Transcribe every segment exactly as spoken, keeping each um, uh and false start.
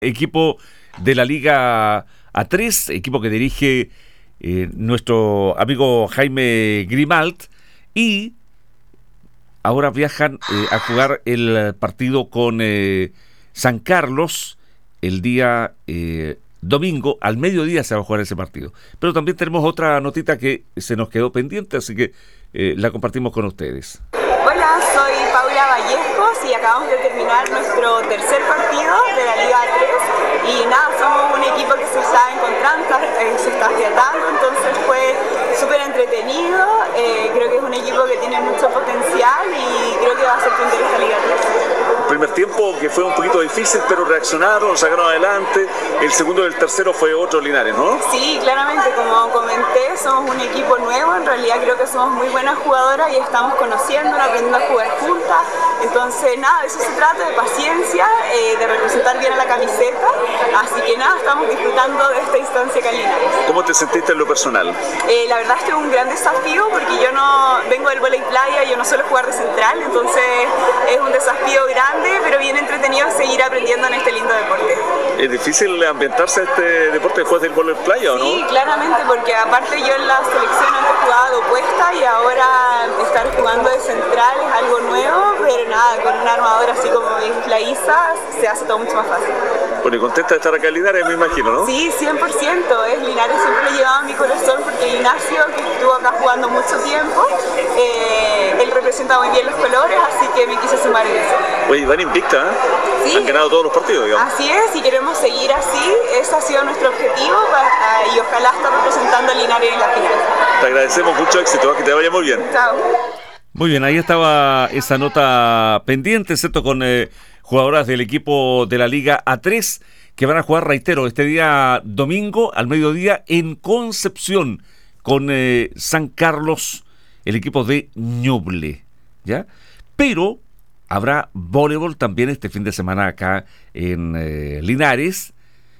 Equipo de la Liga A tres, equipo que dirige eh, nuestro amigo Jaime Grimalt, y ahora viajan eh, a jugar el partido con eh, San Carlos el día eh, domingo, al mediodía se va a jugar ese partido. Pero también tenemos otra notita que se nos quedó pendiente, así que eh, la compartimos con ustedes. Hola, soy Paula Vallejos y acabamos de terminar nuestro tercer partido de la Liga A tres y nada, somos un equipo que se está encontrando, eh, se está afiatando, entonces fue súper entretenido, eh, creo que es un equipo que tiene mucho potencial y creo que va a sorprender esta Liga A tres. Primer tiempo que fue un poquito difícil, pero reaccionaron, sacaron adelante. El segundo y el tercero fue otro Linares, ¿no? Sí, claramente, como comenté, somos un equipo nuevo, en realidad creo que somos muy buenas jugadoras y estamos conociendo, aprendiendo a jugar juntas. Entonces, nada, de eso se trata, de paciencia, eh, de representar bien a la camiseta. Así que nada, estamos disfrutando de esta instancia acá en Linares. ¿Cómo te sentiste en lo personal? Eh, la verdad es que es un gran desafío porque yo no vengo del vóley playa, yo no suelo jugar de central, entonces es un desafío grande, pero bien entretenido seguir aprendiendo en este lindo deporte. ¿Es difícil ambientarse a este deporte después del vóley playa o no? Sí, claramente, porque aparte yo en la selección antes jugaba de opuesta y ahora estar jugando de central es algo nuevo, pero nada, con un armador así como es la Isa, se hace todo mucho más fácil. Bueno, y contenta de estar acá en Linares, me imagino, ¿no? Sí, cien por ciento, es Linares, siempre lo llevaba a mi corazón porque Ignacio, que estuvo acá jugando mucho tiempo, eh, él representa muy bien los colores, así que me quise sumar en eso. Oye, van invicta, ¿eh? Sí. Han ganado todos los partidos, digamos. Así es, y queremos seguir así, ese ha sido nuestro objetivo para, y ojalá estar representando a Linares en la final. Te agradecemos mucho éxito, que te vaya muy bien. Chao. Muy bien, ahí estaba esa nota pendiente, ¿cierto? Con eh, jugadoras del equipo de la Liga A tres que van a jugar, reitero, este día domingo al mediodía en Concepción con eh, San Carlos, el equipo de Ñuble, ¿ya? Pero habrá voleibol también este fin de semana acá en eh, Linares,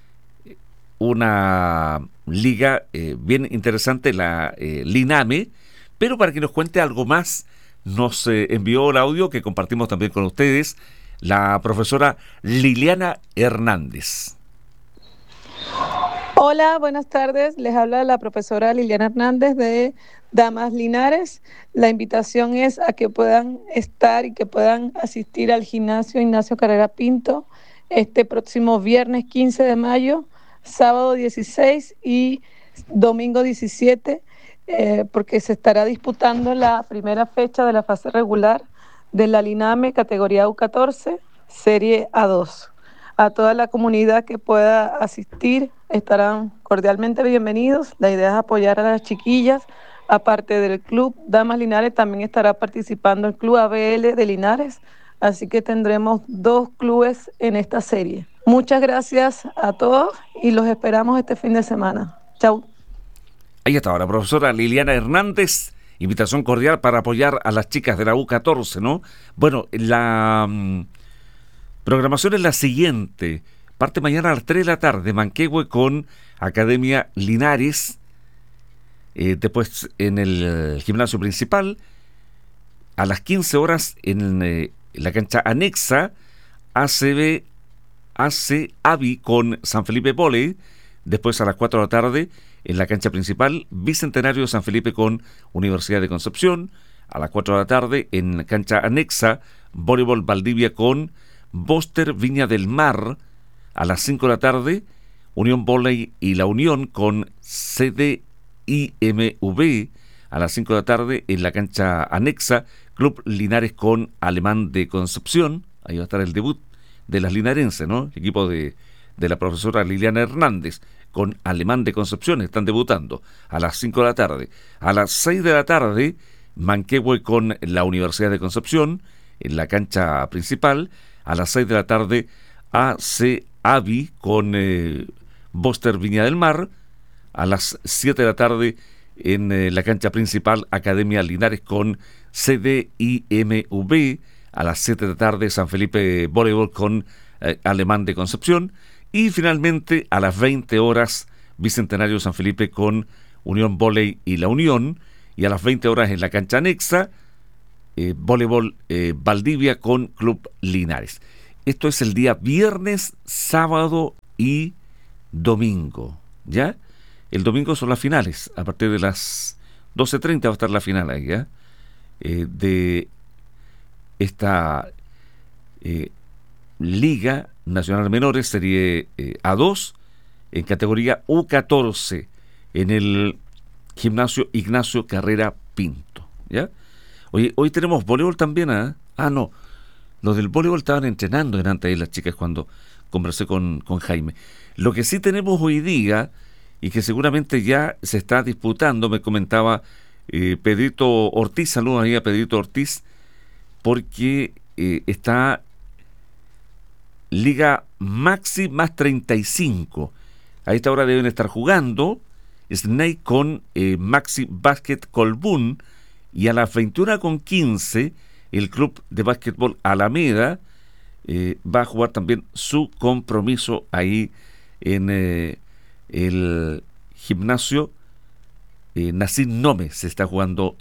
una liga eh, bien interesante, la eh, Liname, pero para que nos cuente algo más, nos eh, envió el audio que compartimos también con ustedes la profesora Liliana Hernández. Hola, buenas tardes. Les habla la profesora Liliana Hernández de Damas Linares. La invitación es a que puedan estar y que puedan asistir al gimnasio Ignacio Carrera Pinto este próximo viernes quince de mayo, sábado dieciséis y domingo diecisiete, eh, porque se estará disputando la primera fecha de la fase regular de la Liname categoría U catorce, serie A dos. A toda la comunidad que pueda asistir estarán cordialmente bienvenidos. La idea es apoyar a las chiquillas. Aparte del club Damas Linares, también estará participando el club A B L de Linares, así que tendremos dos clubes en esta serie. Muchas gracias a todos y los esperamos este fin de semana. Chau. Ahí está la profesora Liliana Hernández. Invitación cordial para apoyar a las chicas de la U catorce, ¿no? Bueno, la um, programación es la siguiente. Parte mañana a las tres de la tarde, Manquehue con Academia Linares. Eh, después en el eh, gimnasio principal. A las quince horas en eh, la cancha anexa, A C B, A C AVI con San Felipe Volley. Después a las cuatro de la tarde en la cancha principal, Bicentenario San Felipe con Universidad de Concepción. A las cuatro de la tarde en cancha anexa, Voleibol Valdivia con Bóster Viña del Mar. A las cinco de la tarde, Unión Volley y La Unión con C D I M V. A las cinco de la tarde en la cancha anexa, Club Linares con Alemán de Concepción. Ahí va a estar el debut de las linarenses, ¿no? El equipo de, de la profesora Liliana Hernández con Alemán de Concepción están debutando a las cinco de la tarde. A las seis de la tarde, Manquehue con la Universidad de Concepción en la cancha principal. A las seis de la tarde, A C AVI con eh, Bóster Viña del Mar. A las siete de la tarde en eh, la cancha principal, Academia Linares con C D I M V. A las siete de la tarde, San Felipe Voleibol con eh, Alemán de Concepción. Y finalmente, a las veinte horas, Bicentenario San Felipe con Unión Volley y La Unión. Y a las veinte horas en la cancha anexa, eh, Voleibol eh, Valdivia con Club Linares. Esto es el día viernes, sábado y domingo, ¿ya? El domingo son las finales, a partir de las doce treinta va a estar la final ahí, ¿ya? Eh, de esta eh, Liga Nacional de Menores, serie eh, A dos, en categoría U catorce, en el gimnasio Ignacio Carrera Pinto, ¿ya? Oye, hoy tenemos voleibol también, ¿eh? Ah, no, los del voleibol estaban entrenando delante de las chicas cuando conversé con, con Jaime. Lo que sí tenemos hoy día, y que seguramente ya se está disputando, me comentaba eh, Pedrito Ortiz, saludos ahí a Pedrito Ortiz, porque eh, está Liga Maxi más treinta y cinco. A esta hora deben estar jugando Snake con eh, Maxi Basket Colbún, y a las veintiuna con quince el Club de Básquetbol Alameda eh, va a jugar también su compromiso ahí en eh, el gimnasio eh, Nacín Nome. Se está jugando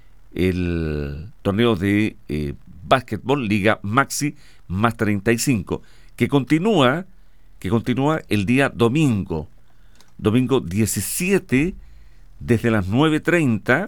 el torneo de eh, básquetbol Liga Maxi más treinta y cinco, que continúa que continúa el día domingo domingo diecisiete, desde las nueve treinta,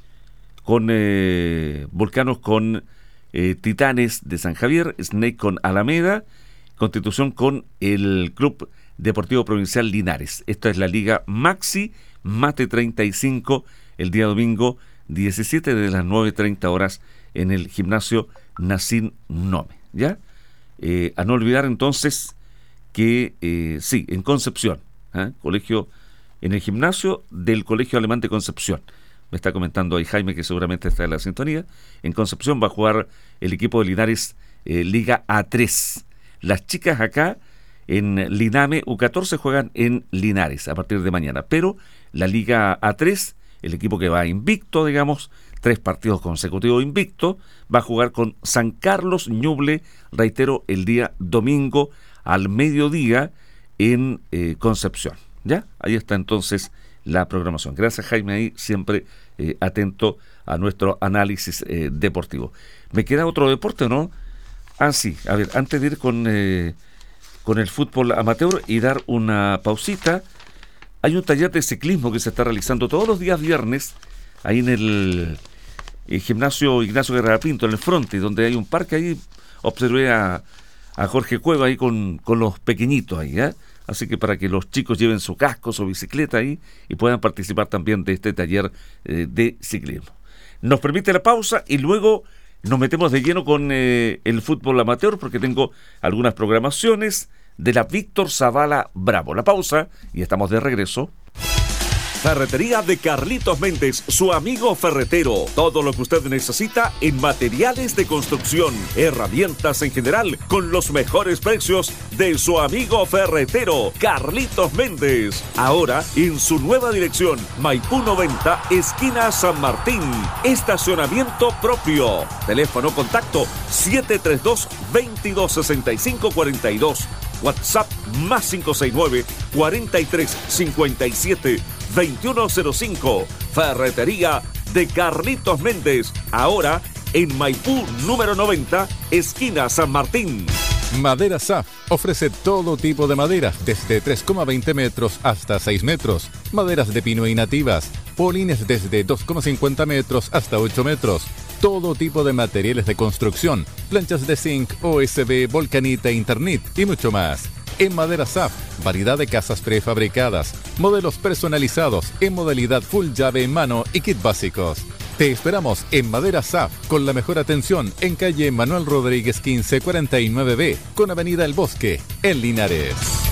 con eh, Volcanos con eh, Titanes de San Javier, Snake con Alameda, Constitución con el Club Deportivo Provincial Linares. Esta es la Liga Maxi más de treinta y cinco, el día domingo diecisiete, desde las nueve treinta horas, en el gimnasio Nacín Nome, ¿ya? Eh, a no olvidar entonces que eh, sí, en Concepción, ¿eh? colegio, en el gimnasio del Colegio Alemán de Concepción. Me está comentando ahí Jaime, que seguramente está en la sintonía. En Concepción va a jugar el equipo de Linares eh, Liga A tres. Las chicas acá en Liname U catorce juegan en Linares a partir de mañana, pero la Liga A tres, el equipo que va invicto, digamos, tres partidos consecutivos invicto, va a jugar con San Carlos Ñuble, reitero, el día domingo al mediodía en eh, Concepción, ¿ya? Ahí está entonces la programación. Gracias, Jaime, ahí siempre eh, atento a nuestro análisis eh, deportivo. ¿Me queda otro deporte o no? Ah, sí, a ver, antes de ir con, eh, con el fútbol amateur y dar una pausita, hay un taller de ciclismo que se está realizando todos los días viernes, ahí en el, el gimnasio Ignacio Guerrero Pinto, en el Fronte, donde hay un parque. Ahí observé a, a Jorge Cueva ahí con, con los pequeñitos ahí, ¿eh? Así que para que los chicos lleven su casco, su bicicleta ahí y puedan participar también de este taller eh, de ciclismo. Nos permite la pausa y luego nos metemos de lleno con eh, el fútbol amateur, porque tengo algunas programaciones de la Víctor Zavala Bravo. La pausa y estamos de regreso. Ferretería de Carlitos Méndez, su amigo ferretero. Todo lo que usted necesita en materiales de construcción, herramientas en general, con los mejores precios de su amigo ferretero, Carlitos Méndez. Ahora en su nueva dirección, Maipú noventa, esquina San Martín. Estacionamiento propio. Teléfono contacto siete tres dos, veintidós sesenta y cinco cuarenta y dos. WhatsApp más cinco seis nueve, cuarenta y tres cincuenta y siete, veintiuno cero cinco. Ferretería de Carlitos Méndez, ahora en Maipú número noventa, esquina San Martín. Madera S A F ofrece todo tipo de maderas, desde tres coma veinte metros hasta seis metros. Maderas de pino y nativas, polines desde dos coma cincuenta metros hasta ocho metros. Todo tipo de materiales de construcción, planchas de zinc, O S B, volcanita, Internet y mucho más. En Madera S A F, variedad de casas prefabricadas, modelos personalizados en modalidad full llave en mano y kit básicos. Te esperamos en Madera S A F con la mejor atención en calle Manuel Rodríguez quince cuarenta y nueve B con avenida El Bosque en Linares.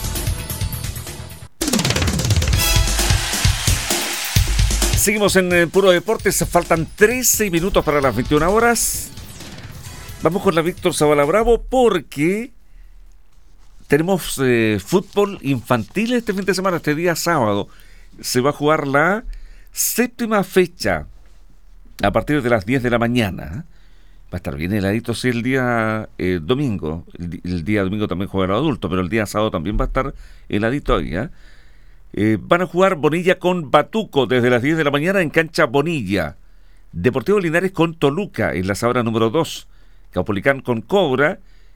Seguimos en eh, Puro Deportes, faltan trece minutos para las veintiuna horas. Vamos con la Víctor Zavala Bravo porque tenemos eh, fútbol infantil este fin de semana, este día sábado. Se va a jugar la séptima fecha a partir de las diez de la mañana. Va a estar bien heladito, sí, el día eh, domingo. El, el día domingo también juega el adulto, pero el día sábado también va a estar heladito ahí, ¿eh? Eh, van a jugar Bonilla con Batuco desde las diez de la mañana en cancha Bonilla. Deportivo Linares con Toluca en la sabana número dos. Caupolicán con Cobra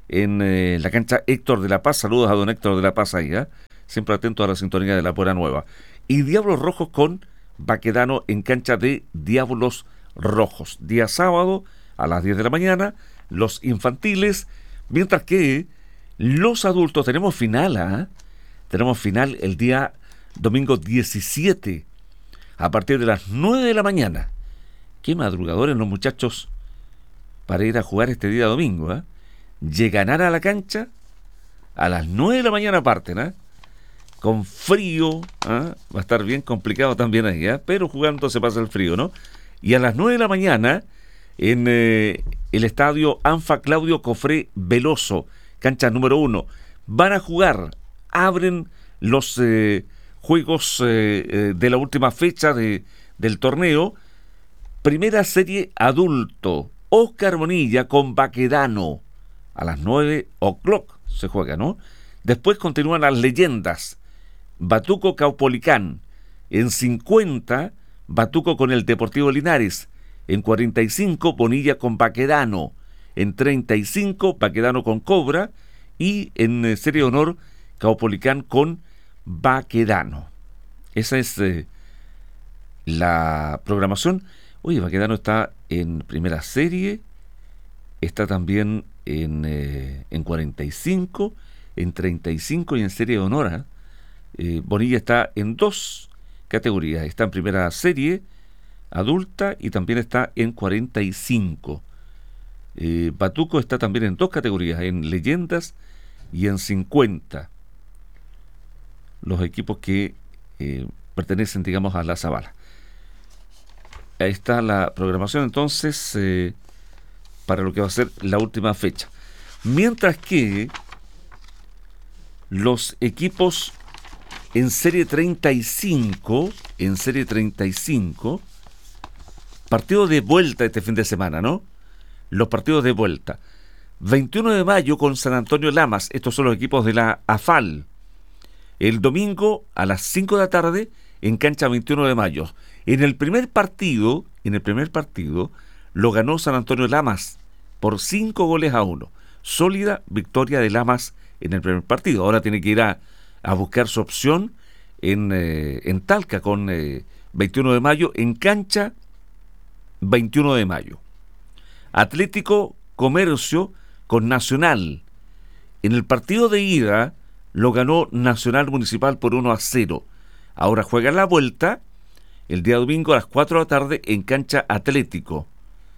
en eh, la cancha Héctor de la Paz. Saludos a don Héctor de la Paz ahí, ¿eh? Siempre atento a la sintonía de la Puebla Nueva. Y Diablos Rojos con Baquedano en cancha de Diablos Rojos. Día sábado a las diez de la mañana, los infantiles, mientras que los adultos tenemos final, ¿eh? Tenemos final el día domingo diecisiete, a partir de las nueve de la mañana. Qué madrugadores los muchachos para ir a jugar este día domingo, ¿eh? Llegarán a la cancha a las nueve de la mañana, parten, ¿eh? Con frío, ¿eh? Va a estar bien complicado también ahí, ¿eh? Pero jugando se pasa el frío, ¿no? Y a las nueve de la mañana, en eh, el estadio Anfa Claudio Cofré Veloso, cancha número uno, van a jugar, abren los eh, juegos eh, eh, de la última fecha de, del torneo. Primera serie adulto, Oscar Bonilla con Baquedano, a las nueve o'clock se juega, ¿no? Después continúan las leyendas, Batuco Caupolicán, en cincuenta, Batuco con el Deportivo Linares, en cuarenta y cinco, Bonilla con Baquedano, en treinta y cinco, Baquedano con Cobra, y en eh, serie de honor, Caupolicán con Baquedano. Esa es eh, la programación. Oye, Baquedano está en primera serie, está también en, eh, en cuarenta y cinco, en treinta y cinco y en serie de honor. ¿eh? Eh, Bonilla está en dos categorías, está en primera serie adulta y también está en cuarenta y cinco. Eh, Batuco está también en dos categorías, en leyendas y en cincuenta. Los equipos que eh, pertenecen, digamos, a la Zavala. Ahí está la programación entonces eh, para lo que va a ser la última fecha. Mientras que los equipos en serie treinta y cinco, en serie treinta y cinco, partido de vuelta este fin de semana, ¿no? Los partidos de vuelta. veintiuno de mayo con San Antonio Lamas, estos son los equipos de la A F A L. El domingo a las cinco de la tarde en cancha veintiuno de mayo. En el primer partido, en el primer partido, lo ganó San Antonio Lamas por cinco goles a uno. Sólida victoria de Lamas en el primer partido. Ahora tiene que ir a, a buscar su opción en, eh, en Talca con eh, veintiuno de mayo, en cancha veintiuno de mayo. Atlético Comercio con Nacional. En el partido de ida lo ganó Nacional Municipal por uno a cero. Ahora juega la vuelta el día domingo a las cuatro de la tarde en cancha Atlético.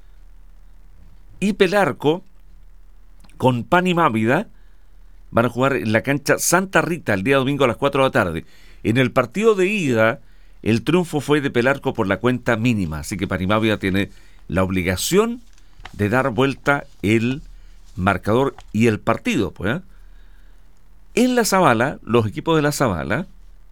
Y Pelarco con Pani Mávida van a jugar en la cancha Santa Rita el día domingo a las cuatro de la tarde. En el partido de ida el triunfo fue de Pelarco por la cuenta mínima, así que Pani Mávida tiene la obligación de dar vuelta el marcador y el partido, pues, ¿eh? En la Zavala, los equipos de la Zavala,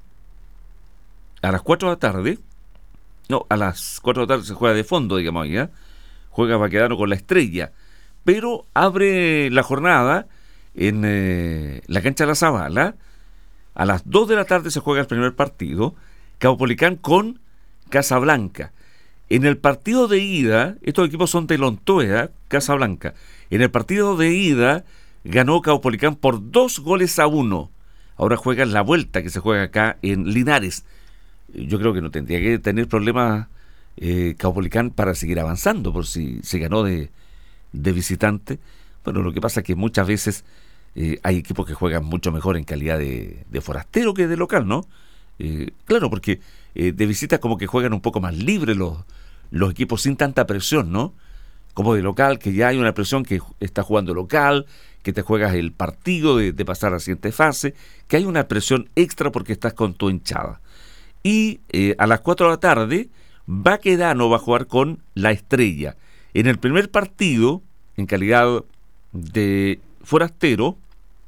a las cuatro de la tarde, no, a las cuatro de la tarde se juega de fondo, digamos, ¿ya? Juega Baquedano con la Estrella, pero abre la jornada en eh, la cancha de la Zavala. A las dos de la tarde se juega el primer partido, Caupolicán con Casablanca. En el partido de ida, estos equipos son de Lontoea, Casablanca. En el partido de ida ganó Caupolicán por dos goles a uno. Ahora juegan la vuelta que se juega acá en Linares. Yo creo que no tendría que tener problemas eh, Caupolicán para seguir avanzando, por si se ganó de, de visitante. Bueno, lo que pasa es que muchas veces eh, hay equipos que juegan mucho mejor en calidad de, de forastero que de local, ¿no? Eh, claro, porque eh, de visita como que juegan un poco más libre los, los equipos sin tanta presión, ¿no? Como de local, que ya hay una presión que está jugando local, que te juegas el partido de, de pasar a la siguiente fase, que hay una presión extra porque estás con tu hinchada. Y eh, a las cuatro de la tarde, Baquedano va a jugar con la Estrella. En el primer partido, en calidad de forastero,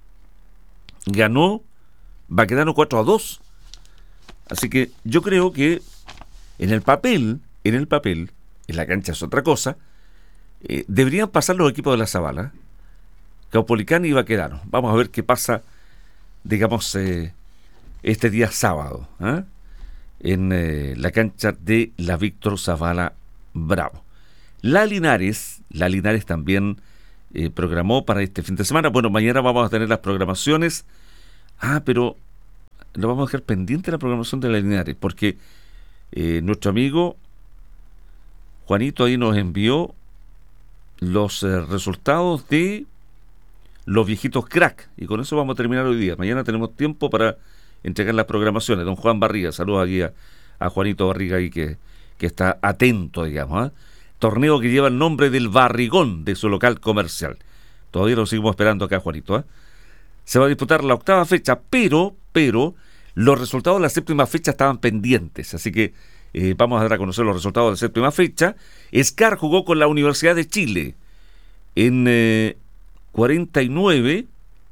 ganó Baquedano cuatro a dos. Así que yo creo que en el papel, en el papel, en la cancha es otra cosa, eh, deberían pasar los equipos de la Zavala, Caupolicán y Baquedano. Vamos a ver qué pasa, digamos, eh, este día sábado, ¿eh? en eh, la cancha de la Víctor Zavala Bravo. La Linares, la Linares también eh, programó para este fin de semana. Bueno, mañana vamos a tener las programaciones. Ah, pero lo vamos a dejar pendiente la programación de la Linares, porque eh, nuestro amigo Juanito ahí nos envió los eh, resultados de los viejitos crack, y con eso vamos a terminar hoy día. Mañana tenemos tiempo para entregar las programaciones. Don Juan Barriga, saludos aquí a, a Juanito Barriga ahí que, que está atento, digamos, ¿eh? Torneo que lleva el nombre del Barrigón de su local comercial. Todavía lo seguimos esperando acá, Juanito, ¿eh? Se va a disputar la octava fecha, pero, pero, los resultados de la séptima fecha estaban pendientes, así que eh, vamos a dar a conocer los resultados de la séptima fecha. Scar jugó con la Universidad de Chile en eh, cuarenta y nueve,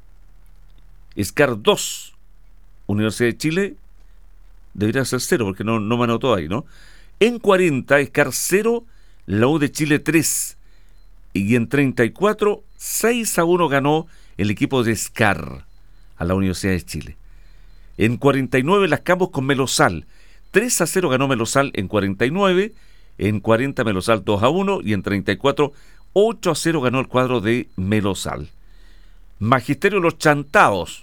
Scar dos, Universidad de Chile, debería ser cero, porque no, no me anotó ahí, ¿no? En cuarenta, Scar cero, la U de Chile tres, y en treinta y cuatro, seis a uno ganó el equipo de Scar a la Universidad de Chile. En cuarenta y nueve, Las Campos con Melosal, tres a cero ganó Melosal en cuarenta y nueve, en cuarenta Melosal dos a uno, y en treinta y cuatro, ocho a cero ganó el cuadro de Melosal. Magisterio Los Chantados,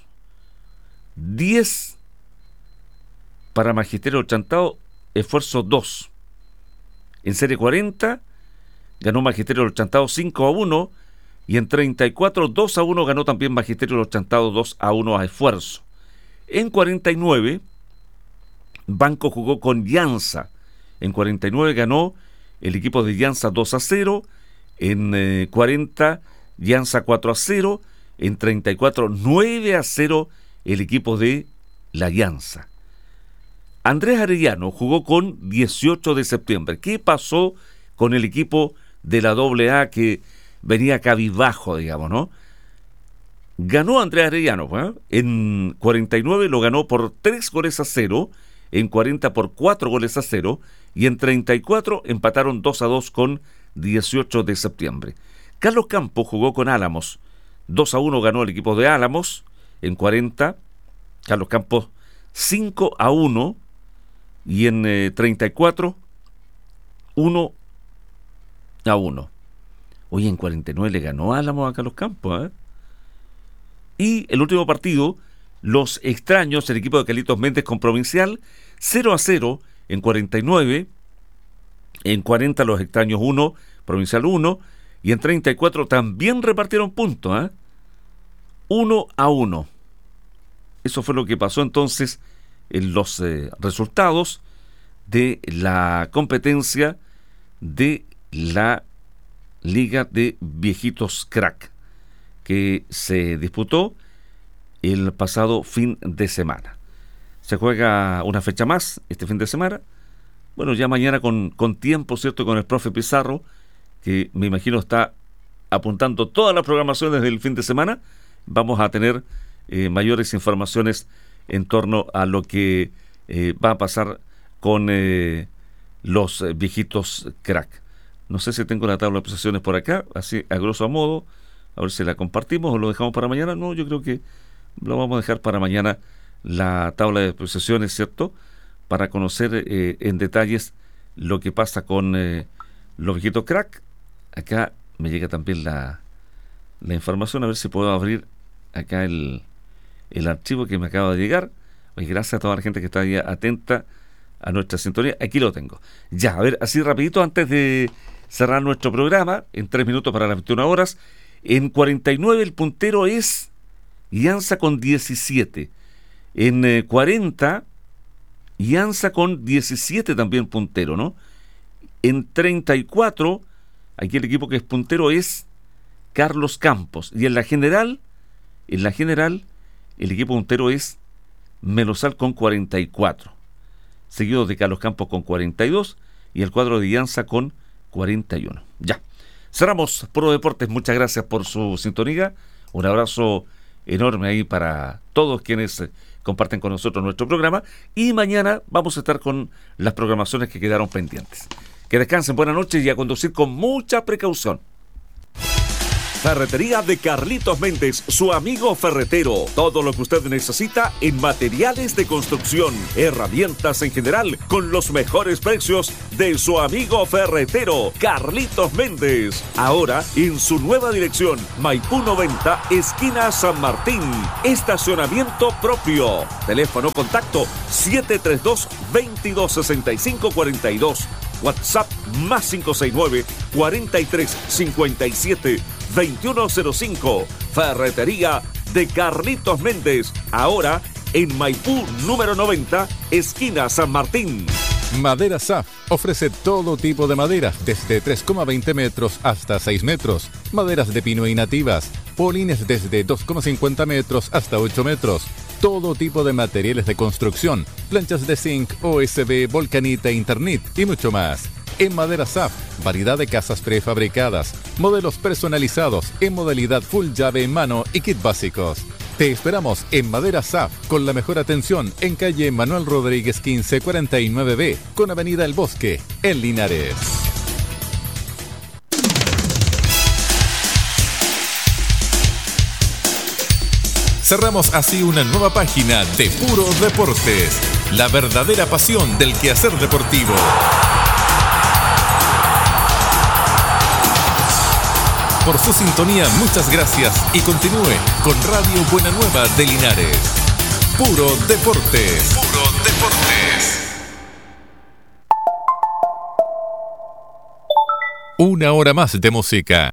diez para Magisterio Los Chantados, esfuerzo dos. En serie cuarenta ganó Magisterio Los Chantados cinco a uno, y en treinta y cuatro, dos a uno ganó también Magisterio Los Chantados dos a uno a esfuerzo. En cuarenta y nueve, Banco jugó con Llanza. En cuarenta y nueve ganó el equipo de Llanza dos a cero. En eh, cuarenta, Llanza cuatro a cero. En treinta y cuatro, nueve a cero el equipo de la Llanza. Andrés Arellano jugó con dieciocho de septiembre. ¿Qué pasó con el equipo de la doble A que venía cabizbajo, digamos, ¿no? Ganó Andrés Arellano, ¿eh? En cuarenta y nueve lo ganó por tres goles a cero, en cuarenta por cuatro goles a cero, y en treinta y cuatro empataron dos a dos con dieciocho de septiembre. Carlos Campos jugó con Álamos, dos a uno ganó el equipo de Álamos. En cuarenta, Carlos Campos cinco a uno, y en eh, treinta y cuatro, uno a uno. Hoy en cuarenta y nueve le ganó Álamos a Carlos Campos, ¿eh? Y el último partido, los extraños, el equipo de Carlitos Méndez con Provincial, cero a cero en cuarenta y nueve, en cuarenta los extraños uno, Provincial uno, y en treinta y cuatro también repartieron puntos, ¿eh? uno a uno. Eso fue lo que pasó entonces en los eh, resultados de la competencia de la Liga de Viejitos Crack, que se disputó el pasado fin de semana. Se juega una fecha más este fin de semana. Bueno, ya mañana con, con tiempo, ¿cierto? Con el profe Pizarro, que me imagino está apuntando todas las programaciones del fin de semana. Vamos a tener eh, mayores informaciones en torno a lo que eh, va a pasar con eh, los eh, viejitos crack. No sé si tengo la tabla de posiciones por acá, así a grosso modo. A ver si la compartimos o lo dejamos para mañana. No, yo creo que lo vamos a dejar para mañana, la tabla de posiciones, ¿cierto? Para conocer eh, en detalles lo que pasa con eh, los viejitos crack. Acá me llega también la, la información, a ver si puedo abrir acá el, el archivo que me acaba de llegar. Oye, gracias a toda la gente que está ahí atenta a nuestra sintonía. Aquí lo tengo. Ya, a ver, así rapidito, antes de cerrar nuestro programa, en tres minutos para las veintiuna horas. En cuarenta y nueve el puntero es Llanza con diecisiete. En eh, cuarenta, Llanza con diecisiete también puntero, ¿no? En treinta y cuatro, aquí el equipo que es puntero es Carlos Campos. Y en la general, en la general, el equipo puntero es Melosal con cuarenta y cuatro. Seguido de Carlos Campos con cuarenta y dos y el cuadro de Llanza con cuarenta y uno. Ya. Cerramos Pro Deportes, muchas gracias por su sintonía, un abrazo enorme ahí para todos quienes comparten con nosotros nuestro programa, y mañana vamos a estar con las programaciones que quedaron pendientes. Que descansen, buenas noches y a conducir con mucha precaución. Ferretería de Carlitos Méndez, su amigo ferretero. Todo lo que usted necesita en materiales de construcción, herramientas en general, con los mejores precios de su amigo ferretero, Carlitos Méndez. Ahora en su nueva dirección, Maipú noventa, esquina San Martín. Estacionamiento propio. Teléfono contacto siete tres dos, veintidós sesenta y cinco cuarenta y dos. WhatsApp más cinco seis nueve, cuarenta y tres cincuenta y siete, veintiuno cero cinco. Ferretería de Carlitos Méndez. Ahora en Maipú número noventa, esquina San Martín. Madera S A F ofrece todo tipo de maderas, desde tres coma veinte metros hasta seis metros. Maderas de pino y nativas. Polines desde dos coma cincuenta metros hasta ocho metros. Todo tipo de materiales de construcción. Planchas de zinc, O S B, volcanita, Internet y mucho más. En Madera S A F, variedad de casas prefabricadas, modelos personalizados en modalidad full llave en mano y kit básicos. Te esperamos en Madera S A F con la mejor atención en calle Manuel Rodríguez quince cuarenta y nueve B con avenida El Bosque en Linares. Cerramos así una nueva página de Puro Deportes, la verdadera pasión del quehacer deportivo. Por su sintonía, muchas gracias y continúe con Radio Buena Nueva de Linares. Puro Deportes. Puro Deportes. Una hora más de música.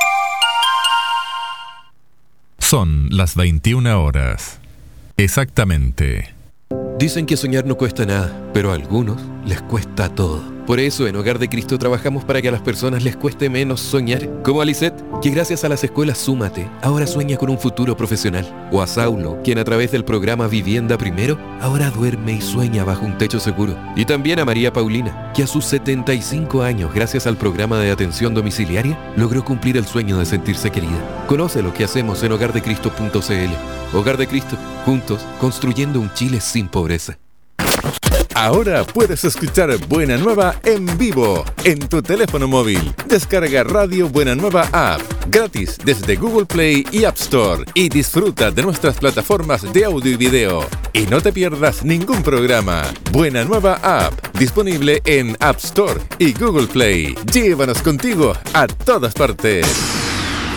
Son las veintiuna horas. Exactamente. Dicen que soñar no cuesta nada, pero a algunos les cuesta todo. Por eso en Hogar de Cristo trabajamos para que a las personas les cueste menos soñar. Como a Lisette, que gracias a las escuelas Súmate, ahora sueña con un futuro profesional. O a Saulo, quien a través del programa Vivienda Primero, ahora duerme y sueña bajo un techo seguro. Y también a María Paulina, que a sus setenta y cinco años, gracias al programa de atención domiciliaria, logró cumplir el sueño de sentirse querida. Conoce lo que hacemos en hogar de cristo punto c l. Hogar de Cristo, juntos, construyendo un Chile sin pobreza. Ahora puedes escuchar Buena Nueva en vivo en tu teléfono móvil. Descarga Radio Buena Nueva App gratis desde Google Play y App Store y disfruta de nuestras plataformas de audio y video. Y no te pierdas ningún programa. Buena Nueva App, disponible en App Store y Google Play. Llévanos contigo a todas partes.